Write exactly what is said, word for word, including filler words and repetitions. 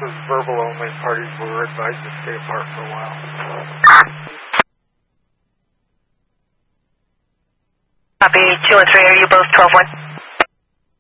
was verbal only. Parties were advised to stay apart for a while. Copy, two and three, are you both twelve one?